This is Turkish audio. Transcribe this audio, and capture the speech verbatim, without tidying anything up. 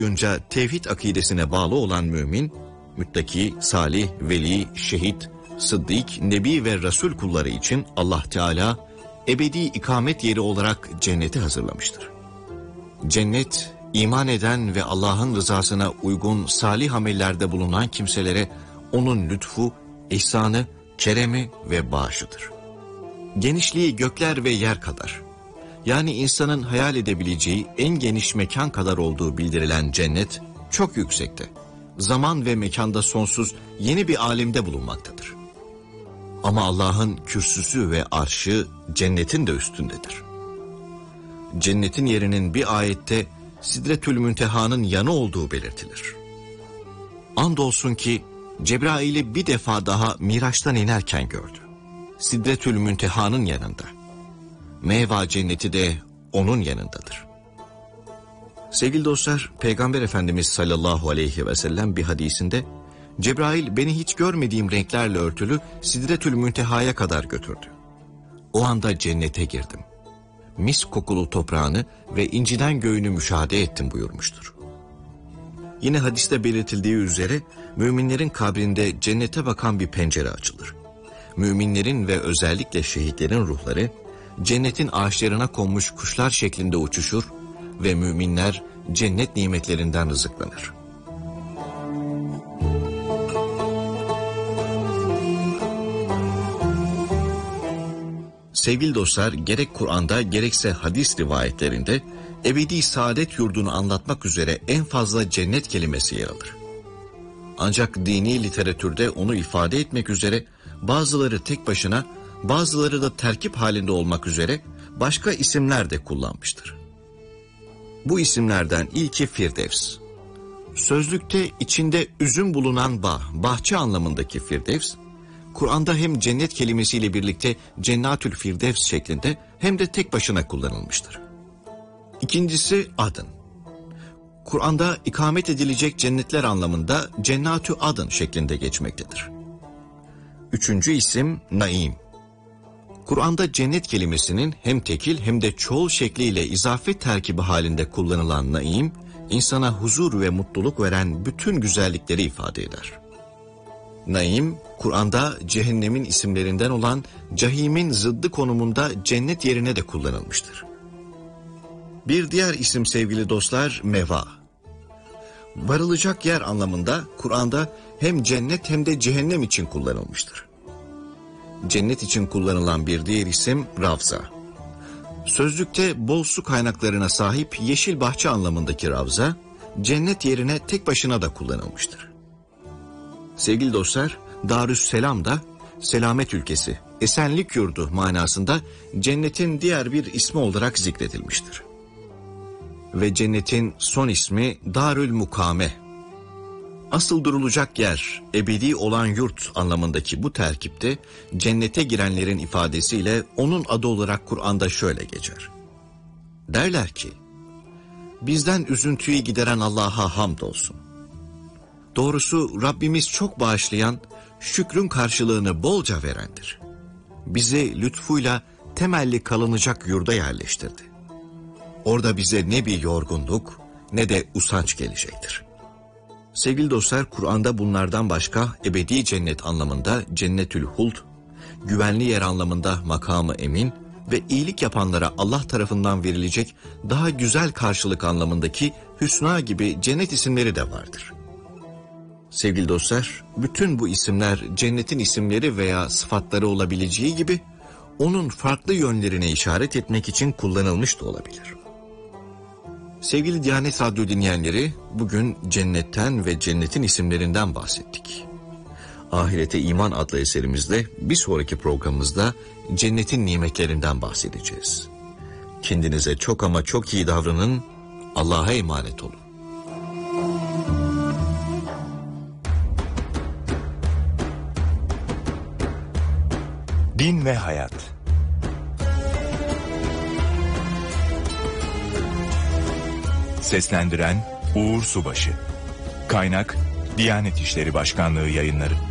boyunca tevhid akidesine bağlı olan mümin, müttaki, salih, veli, şehit, sıddık, nebi ve resul kulları için Allah Teala ebedi ikamet yeri olarak cenneti hazırlamıştır. Cennet, iman eden ve Allah'ın rızasına uygun salih amellerde bulunan kimselere onun lütfu, ihsanı, keremi ve bağışıdır. Genişliği gökler ve yer kadar, yani insanın hayal edebileceği en geniş mekan kadar olduğu bildirilen cennet çok yüksekte, zaman ve mekanda sonsuz yeni bir alemde bulunmaktadır. Ama Allah'ın kürsüsü ve arşı cennetin de üstündedir. Cennetin yerinin bir ayette Sidretül Münteha'nın yanı olduğu belirtilir. Andolsun ki Cebrail'i bir defa daha Miraç'tan inerken gördü. Sidretül Münteha'nın yanında. Meyva cenneti de onun yanındadır. Sevgili dostlar, Peygamber Efendimiz sallallahu aleyhi ve sellem bir hadisinde Cebrail beni hiç görmediğim renklerle örtülü Sidretül Münteha'ya kadar götürdü. O anda cennete girdim. Mis kokulu toprağını ve inciden göğünü müşahede ettim buyurmuştur. Yine hadiste belirtildiği üzere müminlerin kabrinde cennete bakan bir pencere açılır. Müminlerin ve özellikle şehitlerin ruhları cennetin ağaçlarına konmuş kuşlar şeklinde uçuşur ve müminler cennet nimetlerinden rızıklanır. Sevgili dostlar, gerek Kur'an'da gerekse hadis rivayetlerinde ebedi saadet yurdunu anlatmak üzere en fazla cennet kelimesi yer alır. Ancak dini literatürde onu ifade etmek üzere bazıları tek başına, bazıları da terkip halinde olmak üzere başka isimler de kullanmıştır. Bu isimlerden ilki Firdevs. Sözlükte içinde üzüm bulunan bağ, bahçe anlamındaki Firdevs, Kur'an'da hem cennet kelimesiyle birlikte Cennatül Firdevs şeklinde hem de tek başına kullanılmıştır. İkincisi Adın. Kur'an'da ikamet edilecek cennetler anlamında Cennatü Adın şeklinde geçmektedir. Üçüncü isim Naim. Kur'an'da cennet kelimesinin hem tekil hem de çoğul şekliyle izafet terkibi halinde kullanılan Naim, insana huzur ve mutluluk veren bütün güzellikleri ifade eder. Naim, Kur'an'da cehennemin isimlerinden olan Cahim'in zıddı konumunda cennet yerine de kullanılmıştır. Bir diğer isim sevgili dostlar Meva. Varılacak yer anlamında Kur'an'da hem cennet hem de cehennem için kullanılmıştır. Cennet için kullanılan bir diğer isim Ravza. Sözlükte bol su kaynaklarına sahip yeşil bahçe anlamındaki Ravza, cennet yerine tek başına da kullanılmıştır. Sevgili dostlar, Darüsselam da selamet ülkesi, esenlik yurdu manasında cennetin diğer bir ismi olarak zikredilmiştir. Ve cennetin son ismi Darül Mukame. Asıl durulacak yer, ebedi olan yurt anlamındaki bu terkipte cennete girenlerin ifadesiyle onun adı olarak Kur'an'da şöyle geçer. Derler ki, bizden üzüntüyü gideren Allah'a hamdolsun. Doğrusu Rabbimiz çok bağışlayan, şükrün karşılığını bolca verendir. Bizi lütfuyla temelli kalınacak yurda yerleştirdi. Orada bize ne bir yorgunluk ne de usanç gelecektir. Sevgili dostlar, Kur'an'da bunlardan başka ebedi cennet anlamında Cennetül Huld, güvenli yer anlamında makamı emin ve iyilik yapanlara Allah tarafından verilecek daha güzel karşılık anlamındaki Hüsna gibi cennet isimleri de vardır. Sevgili dostlar, bütün bu isimler cennetin isimleri veya sıfatları olabileceği gibi onun farklı yönlerine işaret etmek için kullanılmış da olabilir. Sevgili Diyanet Radyo dinleyenleri, bugün cennetten ve cennetin isimlerinden bahsettik. Ahirete İman adlı eserimizde bir sonraki programımızda cennetin nimetlerinden bahsedeceğiz. Kendinize çok ama çok iyi davranın, Allah'a emanet olun. Din ve Hayat. Seslendiren Uğur Subaşı. Kaynak Diyanet İşleri Başkanlığı Yayınları.